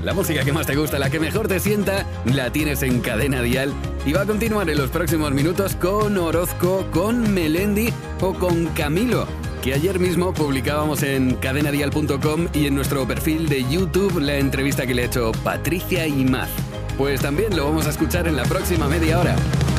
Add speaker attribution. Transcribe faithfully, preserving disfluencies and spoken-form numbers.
Speaker 1: La música que más te gusta, la que mejor te sienta, la tienes en Cadena Dial. Y va a continuar en los próximos minutos con Orozco, con Melendi o con Camilo, que ayer mismo publicábamos en cadena dial punto com y en nuestro perfil de YouTube la entrevista que le ha hecho Patricia Imaz. Pues también lo vamos a escuchar en la próxima media hora.